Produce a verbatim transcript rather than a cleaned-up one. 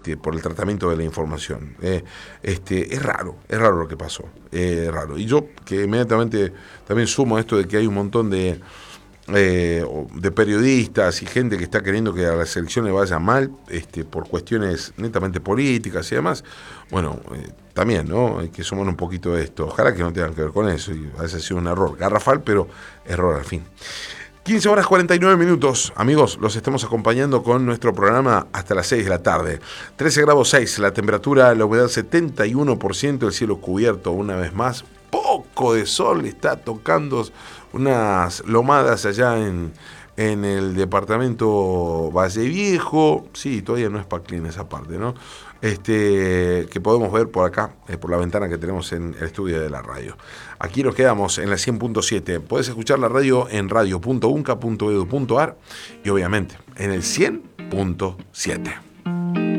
este, por el tratamiento de la información. Eh, este, es raro, es raro lo que pasó, eh, es raro. Y yo que inmediatamente también sumo esto de que hay un montón de, eh, de periodistas y gente que está queriendo que a las elecciones vaya mal, este, por cuestiones netamente políticas y demás. Bueno, eh, también, ¿no? Hay que sumar un poquito de esto. Ojalá que no tengan que ver con eso, y a veces ha sido un error garrafal, pero error al fin. quince horas cuarenta y nueve minutos, amigos, los estamos acompañando con nuestro programa hasta las seis de la tarde. trece grados seis, la temperatura, la humedad setenta y uno por ciento, el cielo cubierto una vez más. Poco de sol, está tocando unas lomadas allá en, en el departamento Valle Viejo. Sí, todavía no es Paclín esa parte, ¿no? Este, que podemos ver por acá, eh, por la ventana que tenemos en el estudio de la radio. Aquí nos quedamos en la cien punto siete. Puedes escuchar la radio en radio punto unca punto edu punto ar y obviamente en el cien punto siete.